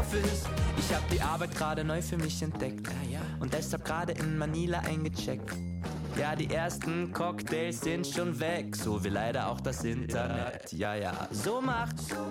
Memphis. Ich hab die Arbeit gerade neu für mich entdeckt und deshalb gerade in Manila eingecheckt. Ja, die ersten Cocktails sind schon weg, so wie leider auch das Internet. Ja, so macht's